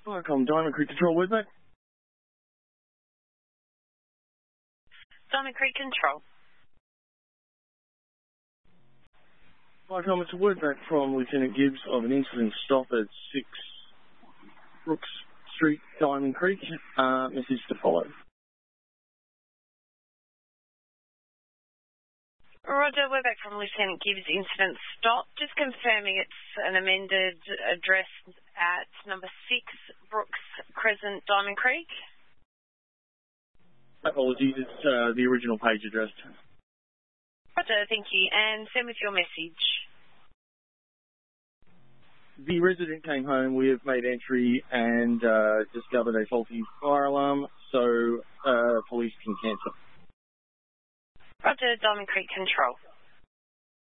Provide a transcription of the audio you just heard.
Welcome, Diamond Creek Control, Woodback. Diamond Creek Control. Welcome, it's a Woodback from Lieutenant Gibbs of an incident stop at 6 Brooks Street, Diamond Creek. Message to follow. Roger, we're back from Lieutenant Gibbs incident stop. Just confirming it's an amended address at number 6 Brooks Crescent, Diamond Creek. Apologies, it's the original page address. Roger, thank you. And send with your message. The resident came home. We have made entry and discovered a faulty fire alarm, so police can cancel. Roger, Diamond Creek Control.